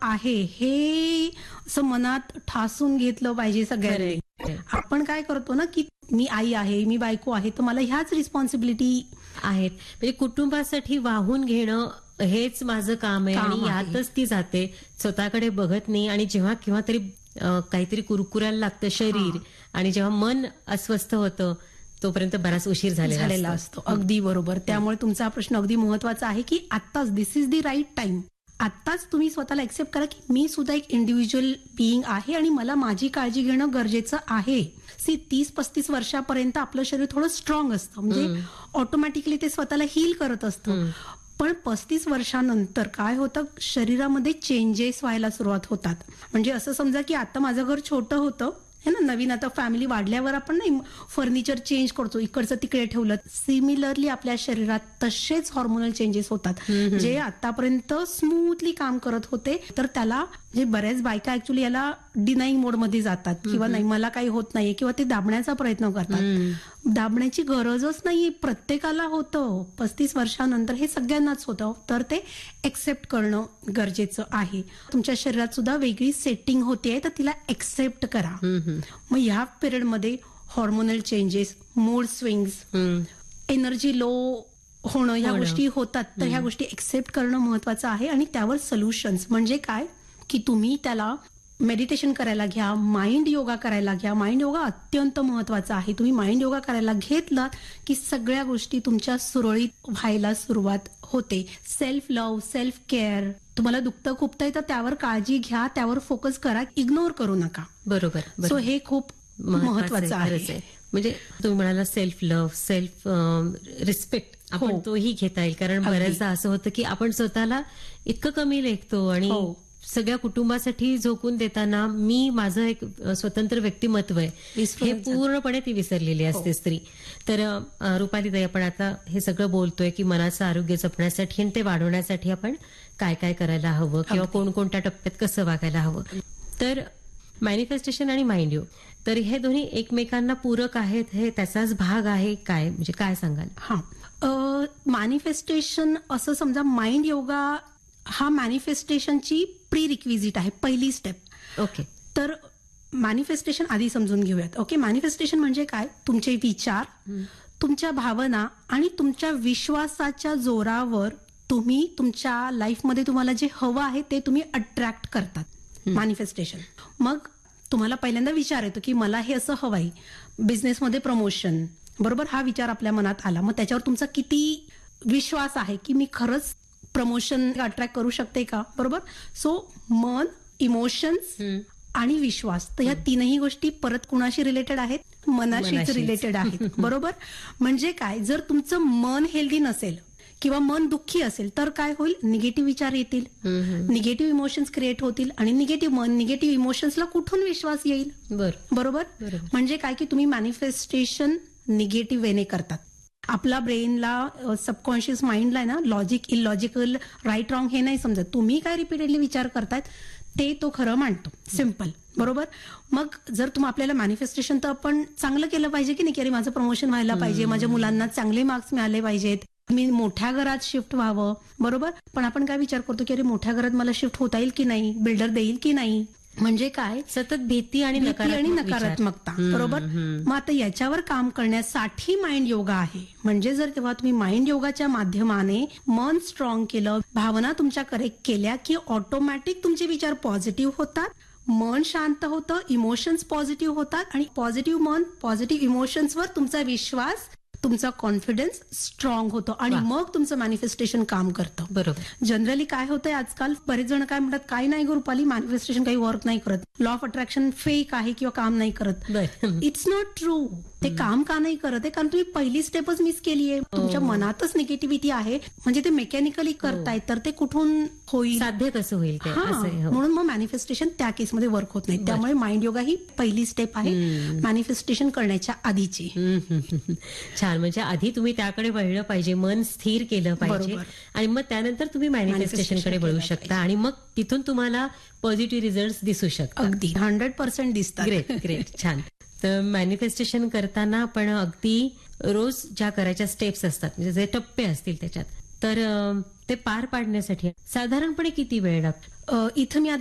आहे हे असं मनात ठासून घेतलं पाहिजे सगळ्यांनी. आपण काय करतो ना की मी आई आहे, मी बायको आहे, तर मला ह्याच रिस्पॉन्सिबिलिटी आहेत. म्हणजे कुटुंबासाठी वाहून घेणं हेच माझं काम आहे आणि यातच ती जाते, स्वतःकडे बघत नाही. आणि जेव्हा केव्हा तरी काहीतरी कुरकुरायला लागतं शरीर आणि जेव्हा मन अस्वस्थ होतं तोपर्यंत बराच उशीर झालेला असतो. अगदी बरोबर. त्यामुळे तुमचा हा प्रश्न अगदी महत्वाचा आहे की आत्ताच दिस इज द राईट टाइम. आत्ताच तुम्ही स्वतःला एक्सेप्ट करा की मी सुद्धा एक इंडिव्हिज्युअल बिईंग आहे आणि मला माझी काळजी घेणं गरजेचं आहे. 30-35 वर्षापर्यंत आपलं शरीर थोडं स्ट्रॉंग असतं, म्हणजे ऑटोमॅटिकली ते स्वतःला हील करत असतं. पण 35 वर्षानंतर काय होतं, शरीरामध्ये चेंजेस व्हायला सुरुवात होतात. म्हणजे असं समजा की आता माझं घर छोटं होतं है ना, नवीन आता फॅमिली वाढल्यावर आपण नाही फर्निचर चेंज करतो, इकडचं तिकडे ठेवलं. सिमिलरली आपल्या शरीरात तसेच हॉर्मोनल चेंजेस होतात. जे आतापर्यंत स्मूथली काम करत होते तर त्याला जे बऱ्याच बायका ऍक्च्युली याला डिनाईंग मोडमध्ये जातात किंवा नाही मला काही होत नाहीये किंवा ते दाबण्याचा प्रयत्न करतात. दाबण्याची गरजच नाहीये, प्रत्येकाला होतं. 35 वर्षानंतर हे सगळ्यांनाच होतं. तर ते एक्सेप्ट करणं गरजेचं आहे. तुमच्या शरीरात सुद्धा वेगळी सेटिंग होते तर तिला एक्सेप्ट करा. मग ह्या पिरियडमध्ये hormonal changes, mood swings, energy low होणं ह्या गोष्टी होतात. तर ह्या गोष्टी एक्सेप्ट करणं महत्वाचं आहे. आणि त्यावर सोल्युशन्स म्हणजे काय की तुम्ही त्याला मेडिटेशन करायला घ्या, माइंड योगा करायला घ्या. माइंड योगा अत्यंत महत्वाचा आहे. तुम्ही माइंड योगा करायला घेतलात की सगळ्या गोष्टी तुमच्या सुरळीत व्हायला सुरुवात होते. Self love, self care. तुम्हाला दुखतं खुपतंय तर त्यावर काळजी घ्या, त्यावर फोकस करा, इग्नोर करू नका. बरोबर. सो हे खूप महत्वाचं आहे. म्हणजे तुम्ही म्हणाला सेल्फ लव्ह, सेल्फ रिस्पेक्ट आपण तोही घेता येईल. कारण बऱ्याचदा असं होतं की आपण स्वतःला इतकं कमी लेखतो आणि सगळ्या कुटुंबासाठी झोकून देताना मी माझं एक स्वतंत्र व्यक्तिमत्व आहे हे पूर्णपणे ती विसरलेली असते स्त्री. तर रुपालीताई, आपण आता हे सगळं बोलतोय की मनाचं आरोग्य जपण्यासाठी आणि ते वाढवण्यासाठी आपण काय काय करायला हवं किंवा कोणकोणत्या टप्प्यात कसं वागायला हवं. तर मॅनिफेस्टेशन आणि माइंड योग, तर हे दोन्ही एकमेकांना पूरक आहेत, हे त्याचाच भाग आहे काय, म्हणजे काय सांगाल? मॅनिफेस्टेशन असं समजा, माइंड योगा हा मॅनिफेस्टेशनची प्री रिक्विजिट आहे, पहिली स्टेप. ओके. तर मॅनिफेस्टेशन आधी समजून घेऊयात. ओके, मॅनिफेस्टेशन म्हणजे काय? तुमचे विचार, तुमच्या भावना आणि तुमच्या विश्वासाच्या जोरावर तुम्ही तुमच्या लाईफमध्ये तुम्हाला जे हवं आहे ते तुम्ही अट्रॅक्ट करतात. मॅनिफेस्टेशन. मग तुम्हाला पहिल्यांदा विचार येतो की मला हे असं हवंय, बिझनेसमध्ये प्रमोशन, बरोबर, हा विचार आपल्या मनात आला. मग त्याच्यावर तुमचा किती विश्वास आहे की मी खरंच प्रमोशन अट्रॅक्ट करू शकते का, बरोबर. सो मन, इमोशन्स आणि विश्वास, तर ह्या तीनही गोष्टी परत कुणाशी रिलेटेड आहेत? मनाशीच रिलेटेड आहेत, बरोबर. म्हणजे काय, जर तुमचं मन हेल्दी नसेल किंवा मन दुःखी असेल तर काय होईल? निगेटिव्ह विचार येतील, निगेटिव्ह इमोशन्स क्रिएट होतील आणि निगेटिव्ह मन, निगेटिव्ह इमोशन्सला कुठून विश्वास येईल? बरोबर. म्हणजे काय की तुम्ही मॅनिफेस्टेशन निगेटिव्ह वेने करतात. आपला ब्रेनला, सबकॉन्शियस माइंडला आहे ना, लॉजिक, इलॉजिकल, राईट रॉंग हे नाही समजत. तुम्ही काय रिपीटेडली विचार करतायत ते तो खरं मानतो. सिम्पल, बरोबर. मग जर आपल्याला मॅनिफेस्टेशन तर आपण चांगलं केलं पाहिजे की नाही, की अरे माझं प्रमोशन व्हायला पाहिजे, माझ्या मुलांना चांगले मार्क्स मिळाले पाहिजेत, मी मोठ्या घरात शिफ्ट व्हावं, बरोबर. पण आपण काय विचार करतो की अरे मोठ्या घरात मला शिफ्ट होता येईल की नाही, बिल्डर देईल की नाही. म्हणजे काय, सतत भीती आणि नकारात्मकता, बरोबर. मग आता याच्यावर काम करण्यासाठी माइंड योगा आहे. म्हणजे जर तेव्हा तुम्ही माइंड योगाच्या माध्यमाने मन स्ट्रॉंग केलं, भावना तुमच्या करेक्ट केल्या की ऑटोमॅटिक तुमचे विचार पॉझिटिव्ह होतात, मन शांत होतं, इमोशन्स पॉझिटिव्ह होतात आणि पॉझिटिव्ह मन, पॉझिटिव्ह इमोशन्सवर तुमचा विश्वास, तुमचा कॉन्फिडन्स स्ट्रॉंग होतो आणि मग तुमचं मॅनिफेस्टेशन काम करतं. बरोबर. जनरली काय होतंय आजकाल, बरेच जण काय म्हणतात, काय नाही ग रुपाली, मॅनिफेस्टेशन काही वर्क नाही करत, लॉ ऑफ अट्रॅक्शन फेक आहे किंवा काम नाही करत. It's not true. ते काम का नाही करत आहे? कारण तुम्ही पहिली स्टेपच मिस केली आहे. तुमच्या मनातच निगेटिव्हिटी आहे, म्हणजे ते मेकॅनिकली करताय, तर ते कुठून होईल, साध्य कसं होईल ते? म्हणून मग मॅनिफेस्टेशन त्या केसमध्ये वर्क होत नाही. त्यामुळे माइंड योगा ही पहिली स्टेप आहे मॅनिफेस्टेशन करण्याच्या आधीची. छान. म्हणजे आधी तुम्ही त्याकडे वळलं पाहिजे, मन स्थिर केलं पाहिजे आणि मग त्यानंतर तुम्ही मॅनिफेस्टेशनकडे वळू शकता आणि मग तिथून तुम्हाला पॉझिटिव्ह रिझल्ट दिसू शकतात. अगदी 100% दिसतात. ग्रेट, ग्रेट, छान. तर मॅनिफेस्टेशन करताना आपण अगदी रोज ज्या करायच्या स्टेप्स असतात, म्हणजे जे टप्पे असतील त्याच्यात, तर ते पार पाडण्यासाठी साधारणपणे किती वेळ लागतो? इथं मी